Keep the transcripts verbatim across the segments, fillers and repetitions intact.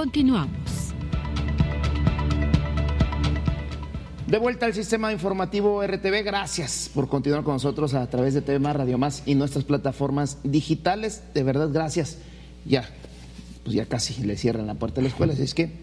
Continuamos. De vuelta al sistema informativo R T V, gracias por continuar con nosotros a través de T V Más, Radio Más y nuestras plataformas digitales. De verdad, gracias. Ya, pues ya casi le cierran la puerta de la escuela, así es que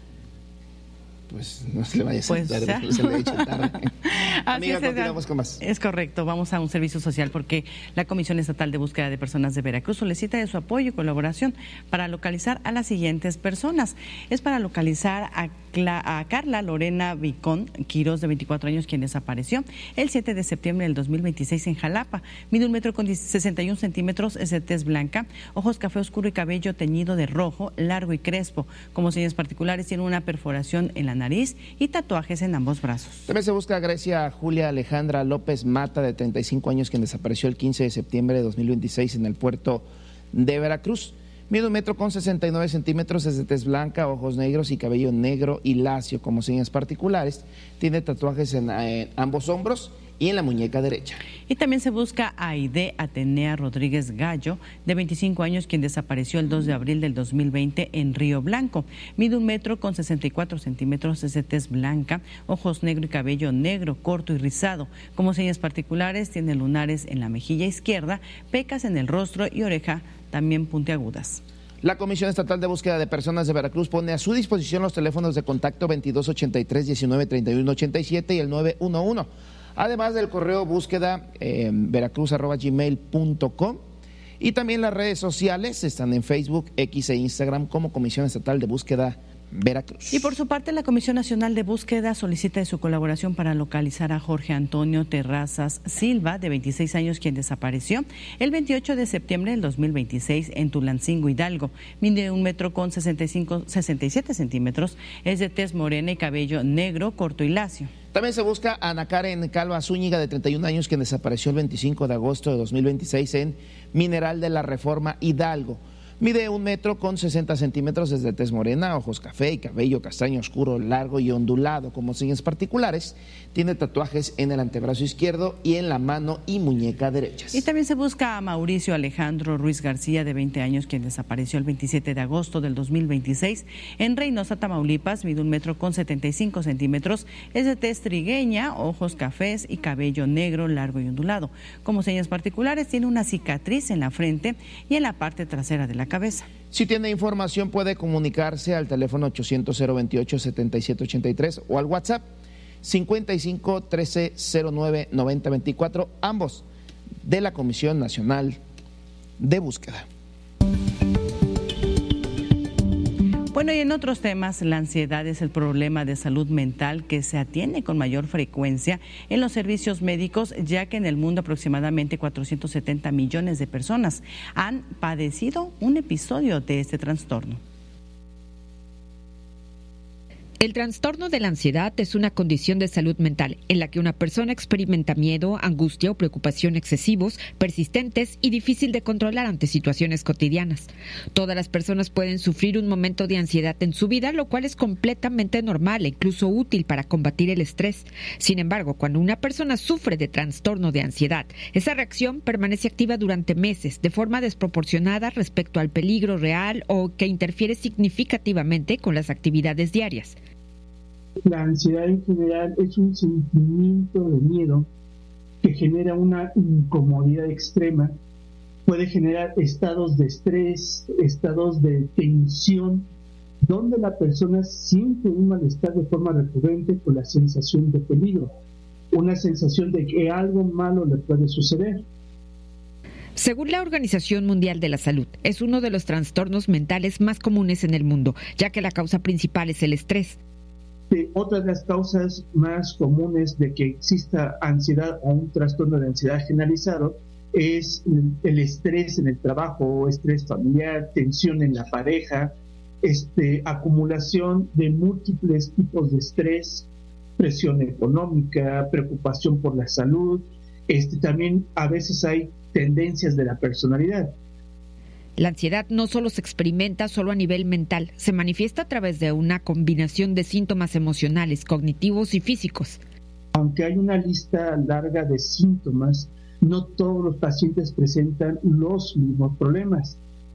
pues no se le vaya a sentar, pues no se le eche tarde. Amiga, continuamos con más. Es correcto, vamos a un servicio social porque la Comisión Estatal de Búsqueda de Personas de Veracruz solicita de su apoyo y colaboración para localizar a las siguientes personas. Es para localizar a, Cla a Carla Lorena Vicón Quirós, de veinticuatro años, quien desapareció el siete de septiembre del dos mil veintiséis en Jalapa. Mide un metro con sesenta y un centímetros, es de tez blanca, ojos café oscuro y cabello teñido de rojo, largo y crespo. Como señas particulares, tiene una perforación en la nariz y tatuajes en ambos brazos. También se busca a Grecia Julia Alejandra López Mata, de treinta y cinco años, quien desapareció el quince de septiembre de dos mil veintiséis en el puerto de Veracruz. Mide un metro con sesenta y nueve centímetros, es de tez blanca, ojos negros y cabello negro y lacio. Como señas particulares, tiene tatuajes en eh, ambos hombros y en la muñeca derecha. Y también se busca a Aide Atenea Rodríguez Gallo, de veinticinco años, quien desapareció el dos de abril del dos mil veinte en Río Blanco. Mide un metro con sesenta y cuatro centímetros, es de tez blanca, ojos negro y cabello negro, corto y rizado. Como señas particulares, tiene lunares en la mejilla izquierda, pecas en el rostro y oreja también puntiagudas. La Comisión Estatal de Búsqueda de Personas de Veracruz pone a su disposición los teléfonos de contacto veintidós ochenta y tres, diecinueve treinta y uno ochenta y siete y el nueve uno uno. Además del correo búsqueda eh, veracruz arroba gmail punto com, y también las redes sociales están en Facebook, X e Instagram como Comisión Estatal de Búsqueda Veracruz. Y por su parte, la Comisión Nacional de Búsqueda solicita de su colaboración para localizar a Jorge Antonio Terrazas Silva, de veintiséis años, quien desapareció el veintiocho de septiembre del dos mil veintiséis en Tulancingo, Hidalgo. Mide un metro con sesenta y cinco, sesenta y siete centímetros, es de tez morena y cabello negro, corto y lacio. También se busca a Ana Karen Calva Zúñiga, de treinta y un años, quien desapareció el veinticinco de agosto de dos mil veintiséis en Mineral de la Reforma, Hidalgo. Mide un metro con sesenta centímetros, es de tez morena, ojos café y cabello castaño oscuro, largo y ondulado. Como señas particulares, tiene tatuajes en el antebrazo izquierdo y en la mano y muñeca derechas. Y también se busca a Mauricio Alejandro Ruiz García, de veinte años, quien desapareció el veintisiete de agosto del dos mil veintiséis en Reynosa, Tamaulipas. Mide un metro con setenta y cinco centímetros, es de tez trigueña, ojos cafés y cabello negro, largo y ondulado. Como señas particulares, tiene una cicatriz en la frente y en la parte trasera de la cabeza. Si tiene información, puede comunicarse al teléfono ochocientos, cero veintiocho, setenta y siete ochenta y tres o al WhatsApp cincuenta y cinco, trece, cero nueve, noventa veinticuatro, ambos de la Comisión Nacional de Búsqueda. Bueno, y en otros temas, la ansiedad es el problema de salud mental que se atiende con mayor frecuencia en los servicios médicos, ya que en el mundo aproximadamente cuatrocientos setenta millones de personas han padecido un episodio de este trastorno. El trastorno de la ansiedad es una condición de salud mental en la que una persona experimenta miedo, angustia o preocupación excesivos, persistentes y difícil de controlar ante situaciones cotidianas. Todas las personas pueden sufrir un momento de ansiedad en su vida, lo cual es completamente normal e incluso útil para combatir el estrés. Sin embargo, cuando una persona sufre de trastorno de ansiedad, esa reacción permanece activa durante meses, de forma desproporcionada respecto al peligro real o que interfiere significativamente con las actividades diarias. La ansiedad en general es un sentimiento de miedo que genera una incomodidad extrema, puede generar estados de estrés, estados de tensión, donde la persona siente un malestar de forma recurrente con la sensación de peligro, una sensación de que algo malo le puede suceder. Según la Organización Mundial de la Salud, es uno de los trastornos mentales más comunes en el mundo, ya que la causa principal es el estrés. Otra de las causas más comunes de que exista ansiedad o un trastorno de ansiedad generalizado es el estrés en el trabajo, estrés familiar, tensión en la pareja, este, acumulación de múltiples tipos de estrés, presión económica, preocupación por la salud. Este, también a veces hay tendencias de la personalidad. La ansiedad no solo se experimenta solo a nivel mental, se manifiesta a través de una combinación de síntomas emocionales, cognitivos y físicos. Aunque hay una lista larga de síntomas, no todos los pacientes presentan los mismos problemas.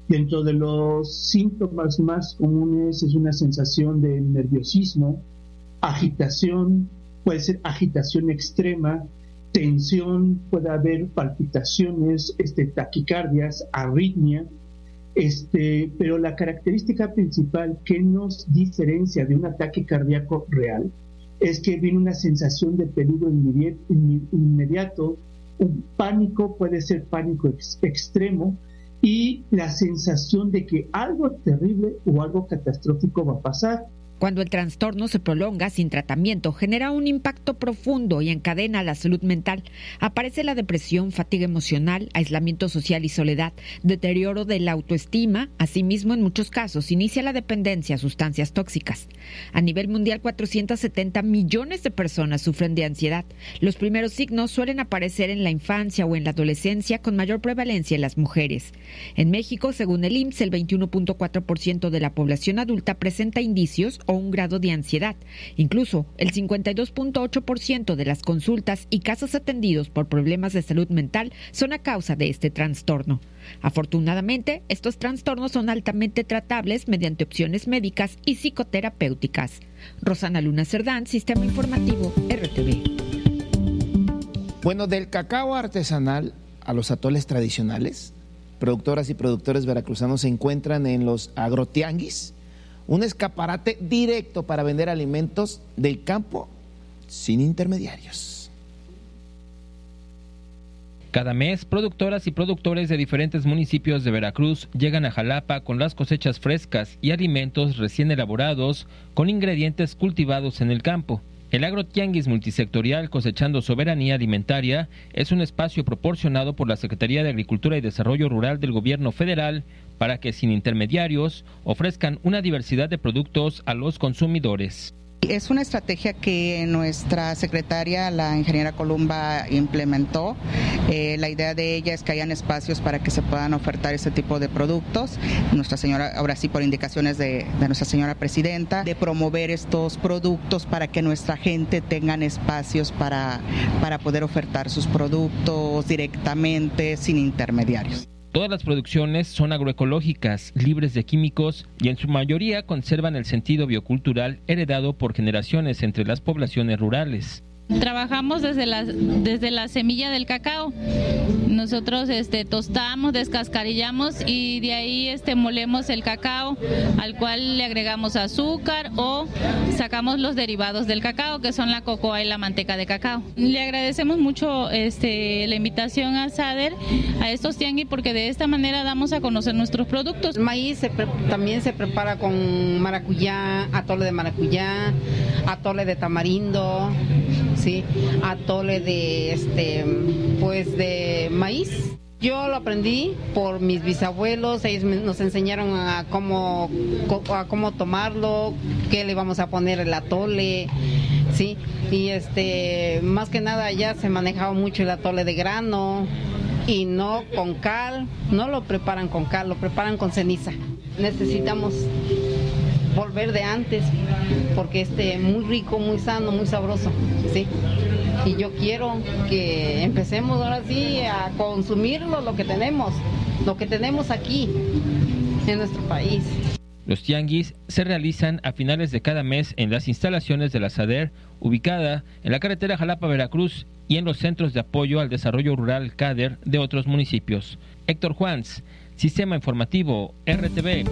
Dentro de los síntomas más comunes es una sensación de nerviosismo, agitación, puede ser agitación extrema, tensión, puede haber palpitaciones, este, taquicardias, arritmia, este, pero la característica principal que nos diferencia de un ataque cardíaco real es que viene una sensación de peligro inmediato, un pánico, puede ser pánico ex- extremo, y la sensación de que algo terrible o algo catastrófico va a pasar. Cuando el trastorno se prolonga sin tratamiento, genera un impacto profundo y encadena la salud mental. Aparece la depresión, fatiga emocional, aislamiento social y soledad, deterioro de la autoestima. Asimismo, en muchos casos, inicia la dependencia a sustancias tóxicas. A nivel mundial, cuatrocientos setenta millones de personas sufren de ansiedad. Los primeros signos suelen aparecer en la infancia o en la adolescencia, con mayor prevalencia en las mujeres. En México, según el I M S S, el veintiuno punto cuatro por ciento de la población adulta presenta indicios o un grado de ansiedad. Incluso el cincuenta y dos punto ocho por ciento de las consultas y casos atendidos por problemas de salud mental son a causa de este trastorno. Afortunadamente, estos trastornos son altamente tratables mediante opciones médicas y psicoterapéuticas. Rosana Luna Cerdán, Sistema Informativo R T V. Bueno, del cacao artesanal a los atoles tradicionales, productoras y productores veracruzanos se encuentran en los agrotianguis, un escaparate directo para vender alimentos del campo sin intermediarios. Cada mes, productoras y productores de diferentes municipios de Veracruz llegan a Jalapa con las cosechas frescas y alimentos recién elaborados con ingredientes cultivados en el campo. El agrotianguis multisectorial Cosechando Soberanía Alimentaria es un espacio proporcionado por la Secretaría de Agricultura y Desarrollo Rural del Gobierno Federal para que sin intermediarios ofrezcan una diversidad de productos a los consumidores. Es una estrategia que nuestra secretaria, la ingeniera Columba, implementó. Eh, la idea de ella es que hayan espacios para que se puedan ofertar este tipo de productos. Nuestra señora, ahora sí por indicaciones de, de nuestra señora presidenta, de promover estos productos para que nuestra gente tengan espacios para, para poder ofertar sus productos directamente sin intermediarios. Todas las producciones son agroecológicas, libres de químicos y en su mayoría conservan el sentido biocultural heredado por generaciones entre las poblaciones rurales. Trabajamos desde la, desde la semilla del cacao. Nosotros este, tostamos, descascarillamos y de ahí este, molemos el cacao, al cual le agregamos azúcar o sacamos los derivados del cacao, que son la cocoa y la manteca de cacao. Le agradecemos mucho este, la invitación a SADER, a estos tianguis, porque de esta manera damos a conocer nuestros productos. El maíz se pre- también se prepara con maracuyá, atole de maracuyá, atole de tamarindo, sí, atole de este pues de maíz. Yo lo aprendí por mis bisabuelos, ellos nos enseñaron a cómo a cómo tomarlo, qué le vamos a poner el atole, sí, y este más que nada ya se manejaba mucho el atole de grano y no con cal, no lo preparan con cal, lo preparan con ceniza. Necesitamos volver de antes porque este muy rico, muy sano, muy sabroso, sí. Y yo quiero que empecemos ahora sí a consumirlo, lo que tenemos, lo que tenemos aquí en nuestro país. Los tianguis se realizan a finales de cada mes en las instalaciones de la SADER, ubicada en la carretera Jalapa-Veracruz, y en los centros de apoyo al desarrollo rural CADER de otros municipios. Héctor Juans, Sistema Informativo R T V.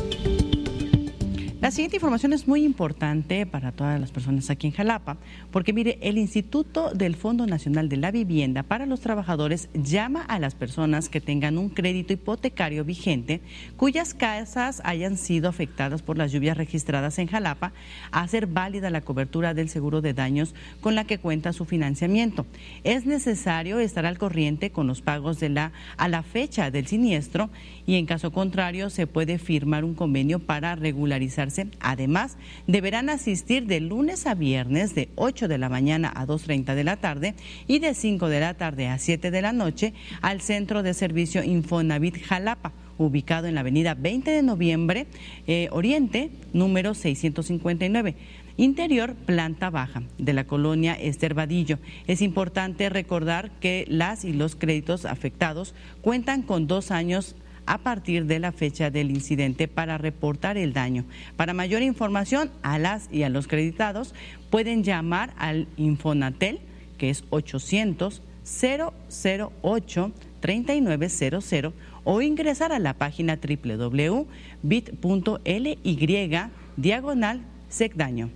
La siguiente información es muy importante para todas las personas aquí en Jalapa, porque mire, el Instituto del Fondo Nacional de la Vivienda para los Trabajadores llama a las personas que tengan un crédito hipotecario vigente, cuyas casas hayan sido afectadas por las lluvias registradas en Jalapa, a hacer válida la cobertura del seguro de daños con la que cuenta su financiamiento. Es necesario estar al corriente con los pagos de la a la fecha del siniestro y en caso contrario se puede firmar un convenio para regularizarse. Además, deberán asistir de lunes a viernes de ocho de la mañana a dos treinta de la tarde y de cinco de la tarde a siete de la noche al Centro de Servicio Infonavit Jalapa, ubicado en la avenida veinte de noviembre, eh, Oriente, número seiscientos cincuenta y nueve. Interior, planta baja, de la colonia Ester Vadillo. Es importante recordar que las y los créditos afectados cuentan con dos años a partir de la fecha del incidente para reportar el daño. Para mayor información, a las y a los creditados pueden llamar al Infonatel, que es ochocientos, cero cero ocho, treinta y nueve cero cero, o ingresar a la página doble u doble u doble u punto bit punto ly diagonal secdaño.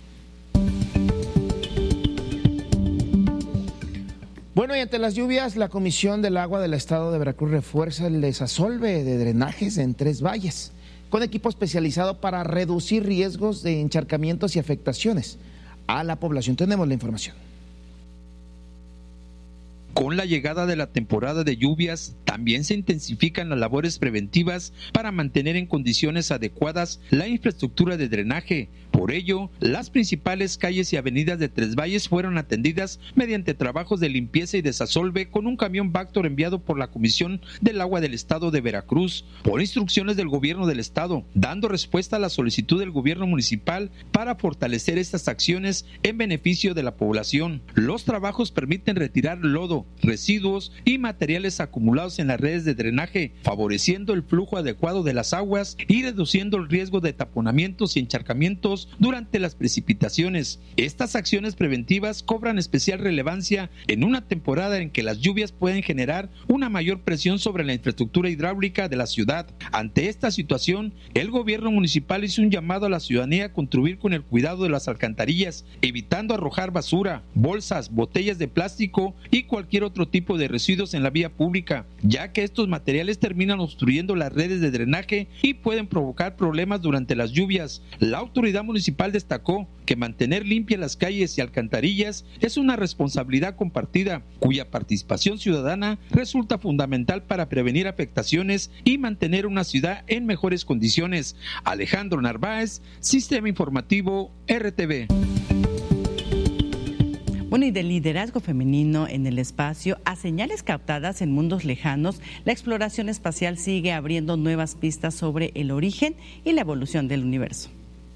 Bueno, y ante las lluvias, la Comisión del Agua del Estado de Veracruz refuerza el desasolve de drenajes en Tres Valles, con equipo especializado para reducir riesgos de encharcamientos y afectaciones a la población. Tenemos la información. Con la llegada de la temporada de lluvias, también se intensifican las labores preventivas para mantener en condiciones adecuadas la infraestructura de drenaje. Por ello, las principales calles y avenidas de Tres Valles fueron atendidas mediante trabajos de limpieza y desasolve con un camión Vactor enviado por la Comisión del Agua del Estado de Veracruz, por instrucciones del gobierno del estado, dando respuesta a la solicitud del gobierno municipal para fortalecer estas acciones en beneficio de la población. Los trabajos permiten retirar lodo, residuos y materiales acumulados en las redes de drenaje, favoreciendo el flujo adecuado de las aguas y reduciendo el riesgo de taponamientos y encharcamientos durante las precipitaciones. Estas acciones preventivas cobran especial relevancia en una temporada en que las lluvias pueden generar una mayor presión sobre la infraestructura hidráulica de la ciudad. Ante esta situación, el gobierno municipal hizo un llamado a la ciudadanía a contribuir con el cuidado de las alcantarillas, evitando arrojar basura, bolsas, botellas de plástico y cualquier otro tipo de residuos en la vía pública, ya que estos materiales terminan obstruyendo las redes de drenaje y pueden provocar problemas durante las lluvias. La autoridad municipal destacó que mantener limpias las calles y alcantarillas es una responsabilidad compartida, cuya participación ciudadana resulta fundamental para prevenir afectaciones y mantener una ciudad en mejores condiciones. Alejandro Narváez, Sistema Informativo R T V. Bueno, y del liderazgo femenino en el espacio a señales captadas en mundos lejanos, la exploración espacial sigue abriendo nuevas pistas sobre el origen y la evolución del universo.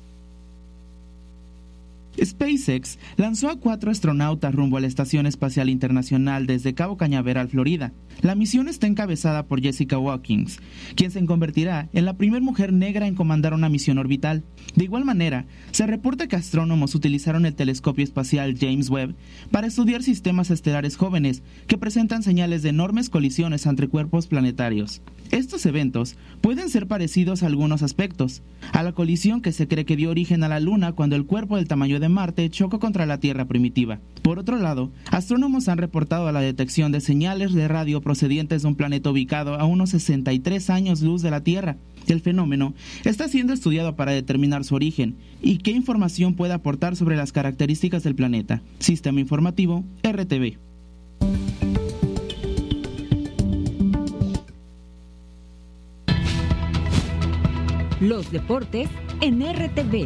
SpaceX lanzó a cuatro astronautas rumbo a la Estación Espacial Internacional desde Cabo Cañaveral, Florida. La misión está encabezada por Jessica Watkins, quien se convertirá en la primera mujer negra en comandar una misión orbital. De igual manera, se reporta que astrónomos utilizaron el telescopio espacial James Webb para estudiar sistemas estelares jóvenes que presentan señales de enormes colisiones entre cuerpos planetarios. Estos eventos pueden ser parecidos a algunos aspectos, a la colisión que se cree que dio origen a la Luna cuando el cuerpo del tamaño de Marte chocó contra la Tierra primitiva. Por otro lado, astrónomos han reportado la detección de señales de radio procedientes de un planeta ubicado a unos sesenta y tres años luz de la Tierra. El fenómeno está siendo estudiado para determinar su origen y qué información puede aportar sobre las características del planeta. Sistema Informativo R T V. Los deportes en R T V.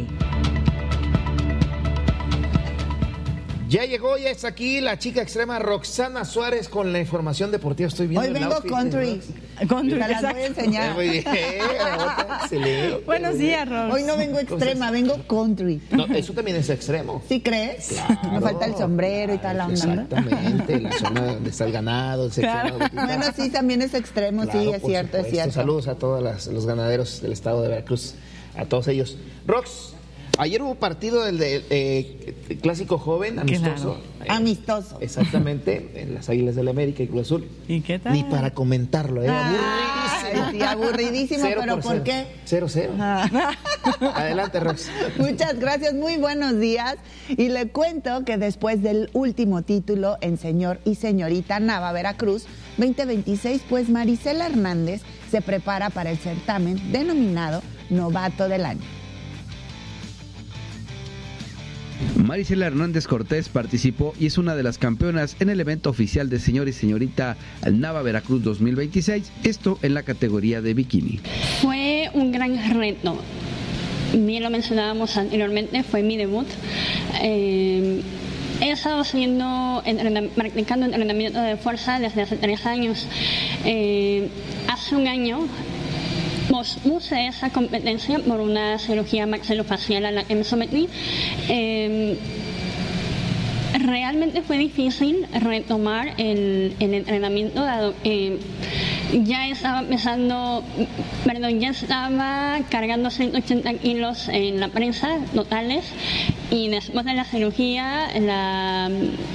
Ya llegó, ya está aquí la chica extrema Roxana Suárez con la información deportiva. Estoy viendo Hoy vengo outfit, country. Country, Te las voy a enseñar. Muy bien, excelente. Buenos días, Rox. Hoy no vengo extrema, vengo country. No, eso también es extremo. ¿Sí crees? Claro. Me falta el sombrero y tal la onda, ¿no? Exactamente, la zona donde está el ganado, el Claro. Bueno, sí, también es extremo, Claro, sí, es por cierto, supuesto. es cierto. Saludos a todos las, los ganaderos del estado de Veracruz, a todos ellos. Rox, ayer hubo partido del de, eh, clásico joven, amistoso. Claro. Eh, Amistoso. Exactamente, en las Águilas del América y Cruz Azul. ¿Y qué tal? Ni para comentarlo, ¿eh? Ay, sí, aburridísimo, Cero pero por ¿por cero. qué? Cero, cero. Ah. Adelante, Rox. Muchas gracias, muy buenos días. Y le cuento que después del último título en Señor y Señorita Nava Veracruz veinte veintiséis, pues Marisela Hernández se prepara para el certamen denominado Novato del Año. Marisela Hernández Cortés participó y es una de las campeonas en el evento oficial de Señor y Señorita Nava Veracruz dos mil veintiséis, esto en la categoría de bikini. Fue un gran reto. Bien lo mencionábamos anteriormente, fue mi debut. Eh, he estado haciendo, entrenam- practicando entrenamiento de fuerza desde hace tres años. Eh, hace un año pospuse esa competencia por una cirugía maxilofacial a la que me sometí. Eh, realmente fue difícil retomar el, el entrenamiento, dado que ya estaba pesando, perdón, ya estaba cargando ciento ochenta kilos en la prensa totales, y después de la cirugía la,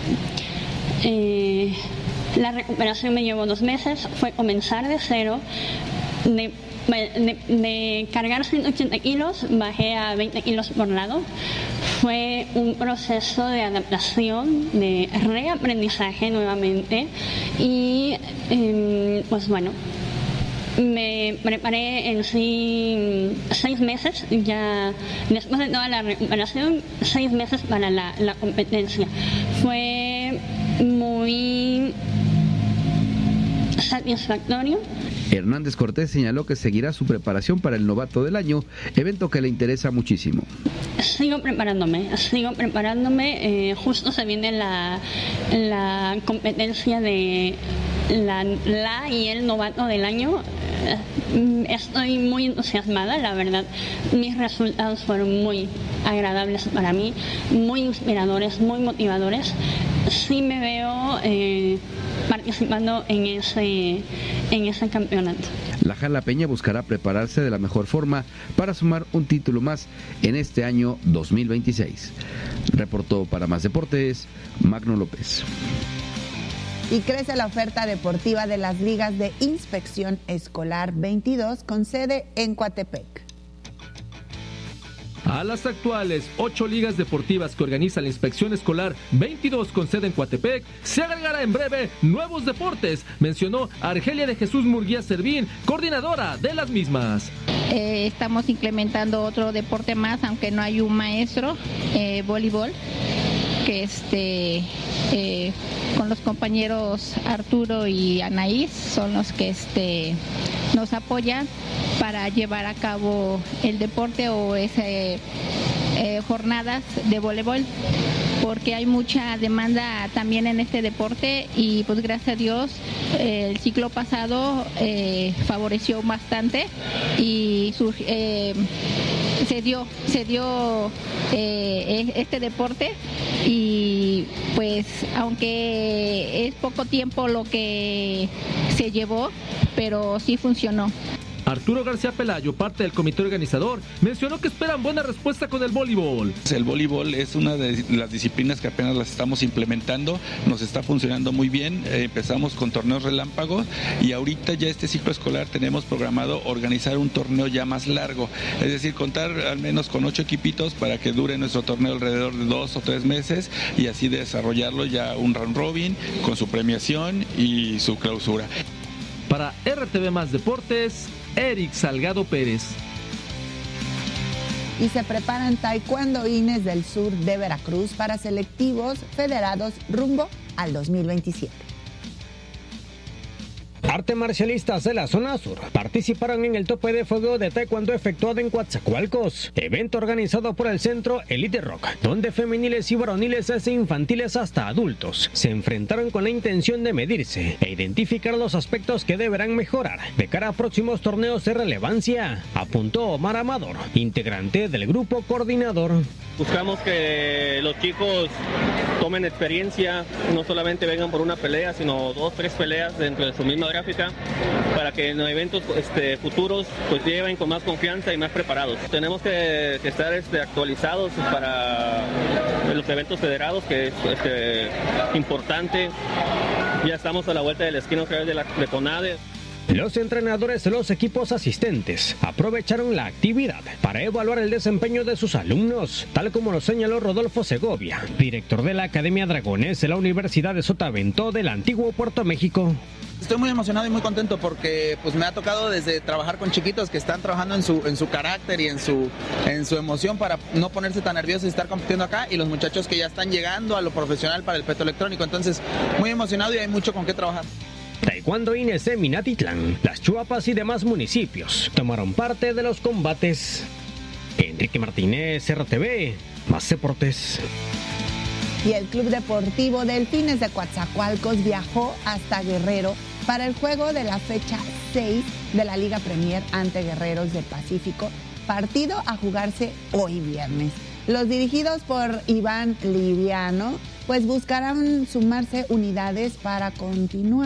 eh, la recuperación me llevó dos meses, fue comenzar de cero, de De, de cargar ciento ochenta kilos bajé a veinte kilos por lado. Fue un proceso de adaptación, de reaprendizaje nuevamente, y eh, pues bueno, me preparé en sí seis meses, ya después de toda la recuperación, seis meses para la, la competencia. Fue muy satisfactorio. Hernández Cortés señaló que seguirá su preparación para el Novato del Año, evento que le interesa muchísimo. Sigo preparándome, sigo preparándome. Eh, justo se viene la, la competencia de la, la y el Novato del Año. Eh, estoy muy entusiasmada, la verdad. Mis resultados fueron muy agradables para mí, muy inspiradores, muy motivadores. Sí me veo eh, participando en ese, en ese campeonato. La jalapeña buscará prepararse de la mejor forma para sumar un título más en este año dos mil veintiséis. Reportó para Más Deportes, Magno López. Y crece la oferta deportiva de las ligas de inspección escolar veintidós con sede en Coatepec. A las actuales ocho ligas deportivas que organiza la Inspección Escolar veintidós con sede en Coatepec, se agregará en breve nuevos deportes, mencionó Argelia de Jesús Murguía Servín, coordinadora de las mismas. Eh, estamos implementando otro deporte más, aunque no hay un maestro, eh, voleibol, que este eh, con los compañeros Arturo y Anaís son los que este nos apoyan para llevar a cabo el deporte o ese eh, jornadas de voleibol, porque hay mucha demanda también en este deporte y pues gracias a Dios eh, el ciclo pasado eh, favoreció bastante y sur, eh, se dio se dio eh, este deporte, y pues aunque es poco tiempo lo que se llevó, pero sí funcionó. Arturo García Pelayo, parte del comité organizador, mencionó que esperan buena respuesta con el voleibol. El voleibol es una de las disciplinas que apenas las estamos implementando, nos está funcionando muy bien. Eh, empezamos con torneos relámpagos y ahorita ya este ciclo escolar tenemos programado organizar un torneo ya más largo, es decir, contar al menos con ocho equipitos para que dure nuestro torneo alrededor de dos o tres meses y así desarrollarlo ya un round robin con su premiación y su clausura. Para R T V Más Deportes, Eric Salgado Pérez. Y se preparan taekwondoines del sur de Veracruz para selectivos federados rumbo al dos mil veintisiete. Arte marcialistas de la zona sur participaron en el tope de fuego de taekwondo efectuado en Coatzacoalcos, evento organizado por el Centro Elite Rock, donde femeniles y varoniles desde infantiles hasta adultos se enfrentaron con la intención de medirse e identificar los aspectos que deberán mejorar de cara a próximos torneos de relevancia, apuntó Omar Amador, integrante del grupo coordinador. Buscamos que los chicos tomen experiencia, no solamente vengan por una pelea, sino dos, tres peleas dentro de su misma gráfica, para que en los eventos este, futuros pues lleven con más confianza y más preparados. Tenemos que, que estar este, actualizados para los eventos federados, que es este, importante. Ya estamos a la vuelta de la esquina otra vez de la de CONADE. Los entrenadores de los equipos asistentes aprovecharon la actividad para evaluar el desempeño de sus alumnos, tal como lo señaló Rodolfo Segovia, director de la Academia Dragones de la Universidad de Sotavento del antiguo Puerto México. Estoy muy emocionado y muy contento porque pues me ha tocado desde trabajar con chiquitos que están trabajando en su en su carácter y en su en su emoción para no ponerse tan nerviosos y estar compitiendo acá, y los muchachos que ya están llegando a lo profesional para el peto electrónico. Entonces, muy emocionado y hay mucho con qué trabajar. Taekwondoines de Minatitlán, Las Chuapas y demás municipios tomaron parte de los combates. Enrique Martínez, R T V, Más Deportes. Y el Club Deportivo Delfines de Coatzacoalcos viajó hasta Guerrero para el juego de la fecha seis de la Liga Premier ante Guerreros del Pacífico, partido a jugarse hoy viernes. Los dirigidos por Iván Liviano pues buscarán sumarse unidades para continuar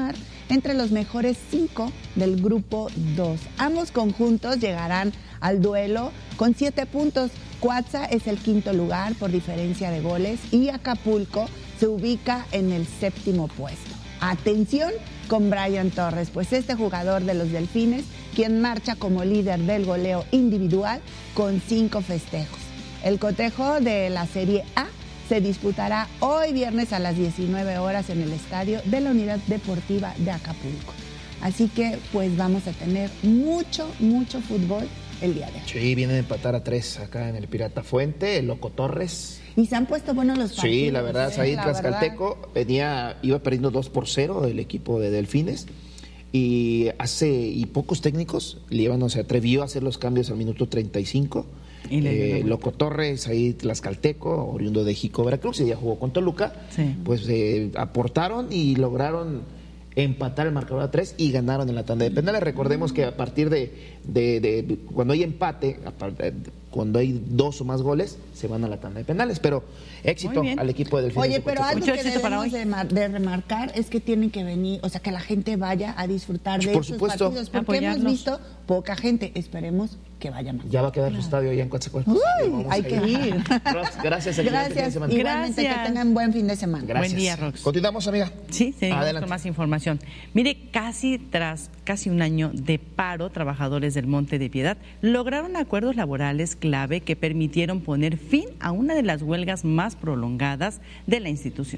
entre los mejores cinco del grupo dos. Ambos conjuntos llegarán al duelo con siete puntos. Cuatza es el quinto lugar por diferencia de goles y Acapulco se ubica en el séptimo puesto. Atención con Brian Torres, pues este jugador de los Delfines, quien marcha como líder del goleo individual con cinco festejos. El cotejo de la Serie A se disputará hoy viernes a las diecinueve horas en el estadio de la Unidad Deportiva de Acapulco. Así que pues vamos a tener mucho, mucho fútbol el día de hoy. Sí, vienen a empatar a tres acá en el Pirata Fuente, el Loco Torres. Y se han puesto buenos los partidos. Sí, la verdad, ¿eh? ahí La Tlaxcalteco verdad. venía, iba perdiendo dos por cero el equipo de Delfines. Y hace y pocos técnicos le iban, o se atrevió a hacer los cambios al minuto treinta y cinco. Y le eh, Loco Torres, ahí Tlaxcalteco, oriundo de Jico, Veracruz, y ya jugó con Toluca. Sí. Pues eh, aportaron y lograron empatar el marcador a tres y ganaron en la tanda de penales. Recordemos que a partir de, de, de cuando hay empate, a par- de- cuando hay dos o más goles, se van a la tanda de penales. Pero éxito al equipo de Delfines. Oye, de pero Coatzacoalcos. algo que debemos de, mar- de remarcar es que tienen que venir, o sea, que la gente vaya a disfrutar de Por estos supuesto. partidos, porque Apoyarlos. hemos visto poca gente. Esperemos que vaya más. Ya va a quedar su estadio allá en Coatzacoalcos. Uy, Ya vamos hay a que ir. Rox, gracias. excelente fin de Gracias. semana. Igualmente, que tengan buen fin de semana. Gracias. Buen día, Rox. Continuamos, amiga. Sí, seguimos Adelante. con más información. Mire, casi tras casi un año de paro, trabajadores del Monte de Piedad lograron acuerdos laborales clave que permitieron poner fin a una de las huelgas más prolongadas de la institución.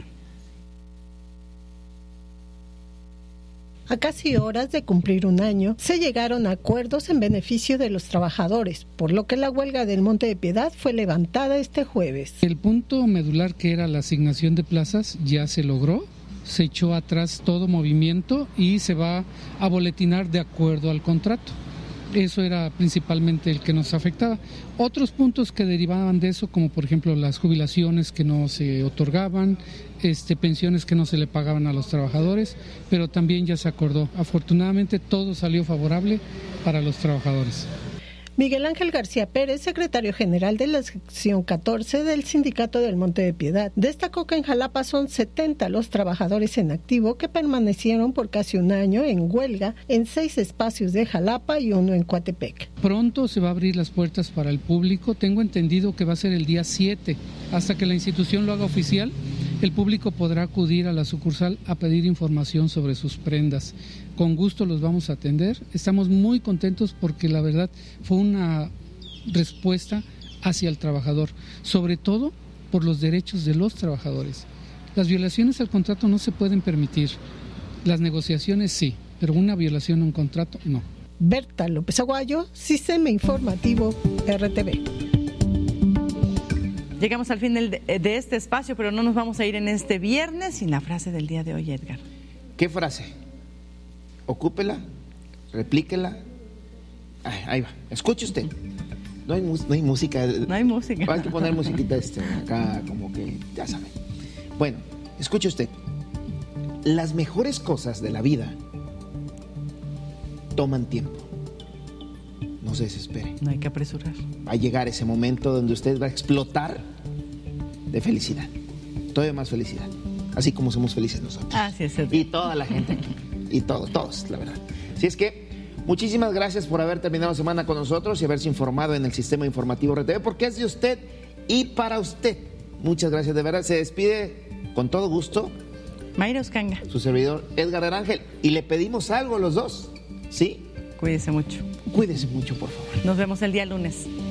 A casi horas de cumplir un año, se llegaron a acuerdos en beneficio de los trabajadores, por lo que la huelga del Monte de Piedad fue levantada este jueves. El punto medular, que era la asignación de plazas, ya se logró. Se echó atrás todo movimiento y se va a boletinar de acuerdo al contrato. Eso era principalmente el que nos afectaba. Otros puntos que derivaban de eso, como por ejemplo las jubilaciones que no se otorgaban, este, pensiones que no se le pagaban a los trabajadores, pero también ya se acordó. Afortunadamente todo salió favorable para los trabajadores. Miguel Ángel García Pérez, secretario general de la sección catorce del Sindicato del Monte de Piedad, destacó que en Jalapa son setenta los trabajadores en activo que permanecieron por casi un año en huelga en seis espacios de Jalapa y uno en Coatepec. Pronto se va a abrir las puertas para el público. Tengo entendido que va a ser el día siete. Hasta que la institución lo haga oficial, el público podrá acudir a la sucursal a pedir información sobre sus prendas. Con gusto los vamos a atender. Estamos muy contentos porque la verdad fue una respuesta hacia el trabajador, sobre todo por los derechos de los trabajadores. Las violaciones al contrato no se pueden permitir. Las negociaciones sí, pero una violación a un contrato no. Berta López Aguayo, Sistema Informativo R T V. Llegamos al fin del- de este espacio, pero no nos vamos a ir en este viernes sin la frase del día de hoy, Edgar. ¿Qué frase? Ocúpela, replíquela. Ay, ahí va. Escuche usted. No hay, mus- no hay música. No hay música. Hay que poner musiquita este, acá, como que, ya saben. Bueno, escuche usted. Las mejores cosas de la vida toman tiempo. No se desespere. No hay que apresurar. Va a llegar ese momento donde usted va a explotar de felicidad. Todavía más felicidad. Así como somos felices nosotros. Así es. Y toda la gente aquí. Y todos, todos, la verdad. Así es que muchísimas gracias por haber terminado la semana con nosotros y haberse informado en el Sistema Informativo R T V, porque es de usted y para usted. Muchas gracias, de verdad. Se despide con todo gusto Mayra Oscanga, su servidor Edgar del Ángel. Y le pedimos algo a los dos. ¿Sí? Cuídese mucho. Cuídese mucho, por favor. Nos vemos el día lunes.